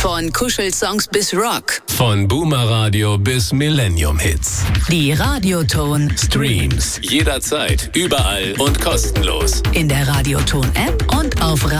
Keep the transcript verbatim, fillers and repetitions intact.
Von Kuschelsongs bis Rock. Von Boomer Radio bis Millennium Hits. Die Radioton Streams jederzeit, überall und kostenlos. In der Radioton App und auf